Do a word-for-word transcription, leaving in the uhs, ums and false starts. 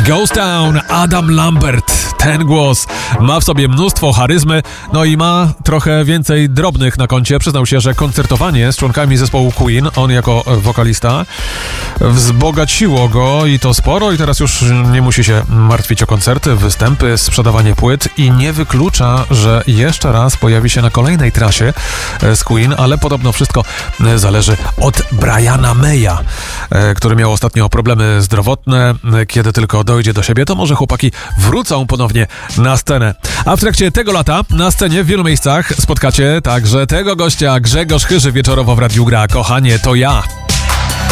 Ghost Town, Adam Lambert. Ten głos ma w sobie mnóstwo charyzmy, no i ma trochę więcej drobnych na koncie. Przyznał się, że koncertowanie z członkami zespołu Queen, on jako wokalista, wzbogaciło go i to sporo i teraz już nie musi się martwić o koncerty, występy, sprzedawanie płyt i nie wyklucza, że jeszcze raz pojawi się na kolejnej trasie z Queen, ale podobno wszystko zależy od Briana Maya, który miał ostatnio problemy zdrowotne. Kiedy tylko dojdzie do siebie, to może chłopaki wrócą ponownie na scenę. A w trakcie tego lata na scenie w wielu miejscach spotkacie także tego gościa. Grzegorz Chyży wieczorowo w Radiu Gra. Kochanie, to ja.